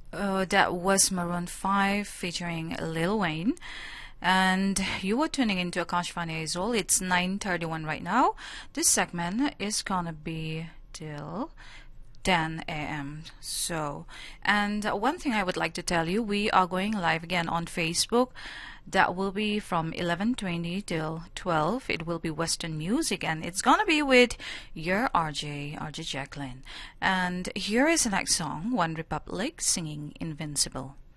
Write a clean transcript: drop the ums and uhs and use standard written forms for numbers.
That was Maroon 5 featuring Lil Wayne. And you were tuning into Akashvani Aizol. It's 9:31 right now. This segment is gonna be till 10 a.m. So, and one thing I would like to tell you, we are going live again on Facebook. That will be from 11:20 till 12. It will be Western music, and it's gonna be with your RJ Jacqueline. And here is the next song, One Republic singing Invincible.